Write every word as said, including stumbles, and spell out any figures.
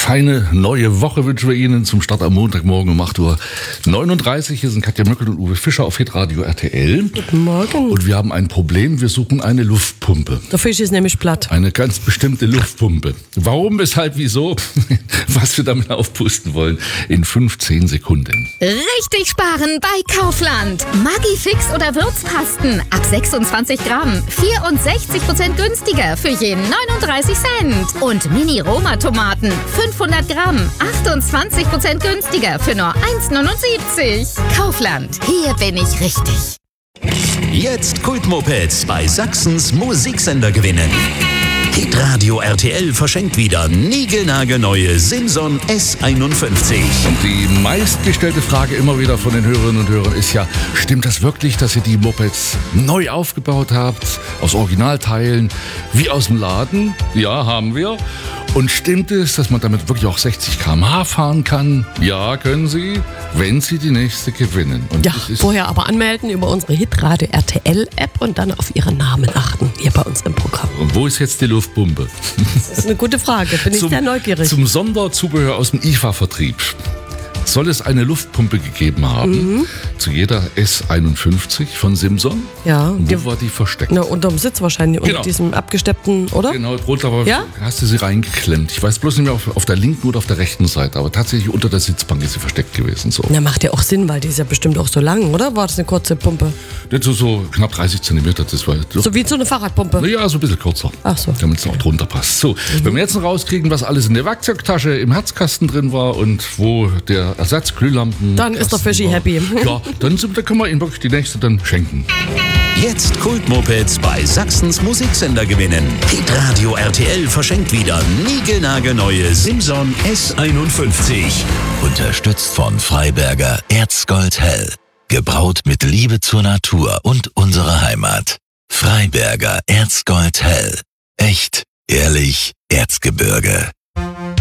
feine neue Woche wünschen wir Ihnen zum Start am Montagmorgen um acht Uhr neununddreißig. Hier sind Katja Möckel und Uwe Fischer auf Hitradio R T L. Guten Morgen. Und wir haben ein Problem, wir suchen eine Luftpumpe. Der Fisch ist nämlich platt. Eine ganz bestimmte Luftpumpe. Warum, weshalb, wieso, was wir damit aufpusten wollen, in fünfzehn Sekunden. Richtig sparen bei Kaufland. Maggi-Fix oder Würzpasten ab sechsundzwanzig Gramm, vierundsechzig Prozent günstiger für je neununddreißig Cent. Und Mini-Roma-Tomaten, fünfhundert Gramm, achtundzwanzig Prozent günstiger für nur eins neunundsiebzig. Kaufland, hier bin ich richtig. Jetzt Kultmopeds bei Sachsens Musiksender gewinnen. Hitradio R T L verschenkt wieder niegelnagelneue Simson S einundfünfzig. Und die meistgestellte Frage immer wieder von den Hörerinnen und Hörern ist ja, stimmt das wirklich, dass ihr die Mopeds neu aufgebaut habt, aus Originalteilen, wie aus dem Laden? Ja, haben wir. Und stimmt es, dass man damit wirklich auch sechzig Kilometer pro Stunde fahren kann? Ja, können Sie, wenn Sie die nächste gewinnen. Und Ja, das ist vorher aber anmelden über unsere Hitradio R T L App und dann auf Ihren Namen achten, hier bei uns im Programm. Und wo ist jetzt die Luftpumpe? Das ist eine gute Frage, bin ich Zum, sehr neugierig. zum Sonderzubehör aus dem I F A-Vertrieb soll es eine Luftpumpe gegeben haben, mhm. zu jeder S einundfünfzig von Simson. Ja. Und wo Die- war die versteckt? Na, unterm Sitz wahrscheinlich, unter Genau. diesem abgesteppten, oder? Genau, drunter war, Ja? hast du sie reingeklemmt. Ich weiß bloß nicht mehr, auf, auf der linken oder auf der rechten Seite, aber tatsächlich unter der Sitzbank ist sie versteckt gewesen. So. Na, macht ja auch Sinn, weil die ist ja bestimmt auch so lang, oder? War das eine kurze Pumpe? Nicht so, so knapp dreißig Zentimeter, das war So wie so eine Fahrradpumpe. ja, so ein bisschen kürzer. Ach so. Damit es auch drunter passt. So, wenn wir jetzt noch rauskriegen, was alles in der Werkzeugtasche im Herzkasten drin war und wo der Ersatzglühlampen. Dann ist der Fischi war. happy. Ja, dann, sind, dann können wir Ihnen wirklich die nächste dann schenken. Jetzt Kultmopeds bei Sachsens Musiksender gewinnen. Hitradio R T L verschenkt wieder niegelnagelneue Simson S einundfünfzig. Unterstützt von Freiberger Erzgold Hell. Gebraut mit Liebe zur Natur und unserer Heimat. Freiberger Erzgold Hell. Echt, ehrlich, Erzgebirge.